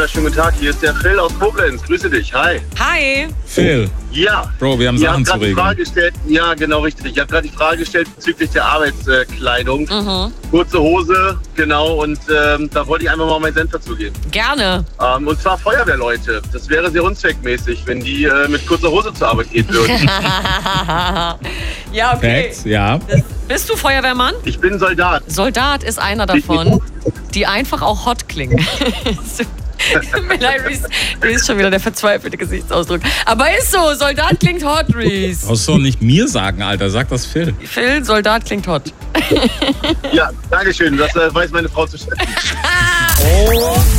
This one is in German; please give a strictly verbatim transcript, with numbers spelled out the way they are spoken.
Schönen guten Tag, hier ist der Phil aus Koblenz. Grüße dich, hi. Hi. Phil. Ja. Bro, wir haben Ihr Sachen habt zu gerade die regeln. Frage gestellt, ja, genau richtig. Ich habe gerade die Frage gestellt bezüglich der Arbeitskleidung. Mhm. Kurze Hose, genau, und ähm, da wollte ich einfach mal meinen Senf dazugeben. Gerne. Ähm, und zwar Feuerwehrleute. Das wäre sehr unzweckmäßig, wenn die äh, mit kurzer Hose zur Arbeit gehen würden. Ja, okay. Facts, ja. Bist du Feuerwehrmann? Ich bin Soldat. Soldat ist einer davon, die einfach auch hot klingen. So. Reese, Reese schon wieder der verzweifelte Gesichtsausdruck. Aber ist so, Soldat klingt hot, Reese. Brauchst du doch nicht mir sagen, Alter. Sag das Phil. Phil, Soldat klingt hot. Ja, danke schön. Das äh, weiß meine Frau zu schätzen. Oh.